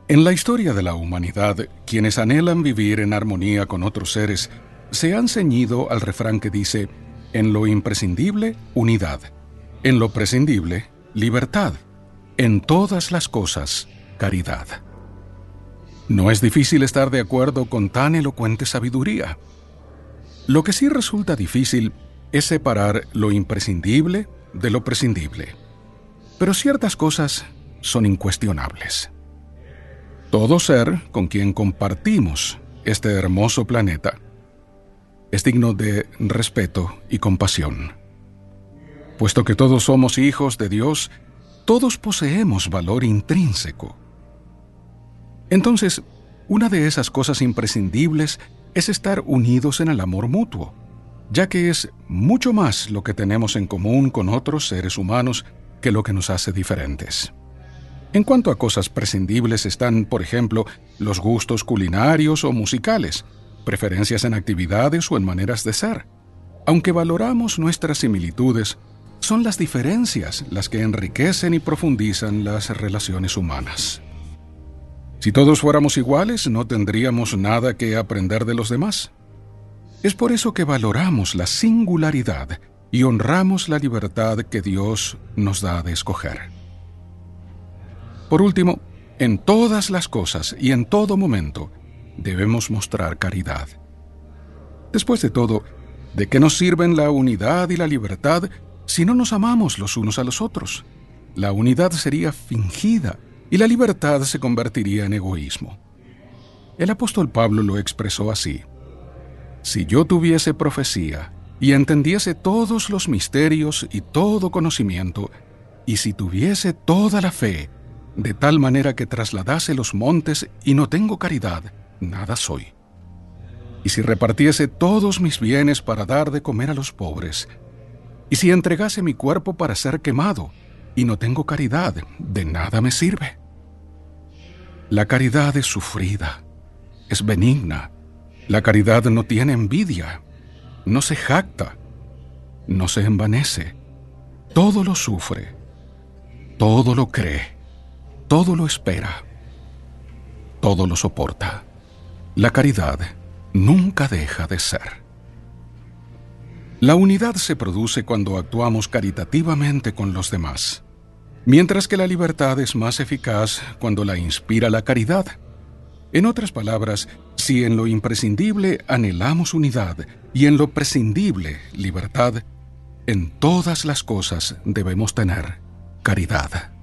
En la historia de la humanidad, quienes anhelan vivir en armonía con otros seres se han ceñido al refrán que dice: en lo imprescindible, unidad; en lo prescindible, libertad; en todas las cosas, caridad. No es difícil estar de acuerdo con tan elocuente sabiduría. Lo que sí resulta difícil es separar lo imprescindible de lo prescindible. Pero ciertas cosas son incuestionables. Todo ser con quien compartimos este hermoso planeta es digno de respeto y compasión. Puesto que todos somos hijos de Dios, todos poseemos valor intrínseco. Entonces, una de esas cosas imprescindibles es estar unidos en el amor mutuo, ya que es mucho más lo que tenemos en común con otros seres humanos que lo que nos hace diferentes. En cuanto a cosas prescindibles están, por ejemplo, los gustos culinarios o musicales, preferencias en actividades o en maneras de ser. Aunque valoramos nuestras similitudes, son las diferencias las que enriquecen y profundizan las relaciones humanas. Si todos fuéramos iguales, no tendríamos nada que aprender de los demás. Es por eso que valoramos la singularidad y honramos la libertad que Dios nos da de escoger. Por último, en todas las cosas y en todo momento, debemos mostrar caridad. Después de todo, ¿de qué nos sirven la unidad y la libertad si no nos amamos los unos a los otros? La unidad sería fingida y la libertad se convertiría en egoísmo. El apóstol Pablo lo expresó así: si yo tuviese profecía y entendiese todos los misterios y todo conocimiento, y si tuviese toda la fe, de tal manera que trasladase los montes y no tengo caridad, nada soy. Y si repartiese todos mis bienes para dar de comer a los pobres, y si entregase mi cuerpo para ser quemado, y no tengo caridad, de nada me sirve. La caridad es sufrida, es benigna. La caridad no tiene envidia, no se jacta, no se envanece. Todo lo sufre, todo lo cree, todo lo espera, todo lo soporta. La caridad nunca deja de ser. La unidad se produce cuando actuamos caritativamente con los demás, mientras que la libertad es más eficaz cuando la inspira la caridad. En otras palabras, si en lo imprescindible anhelamos unidad y en lo prescindible libertad, en todas las cosas debemos tener caridad.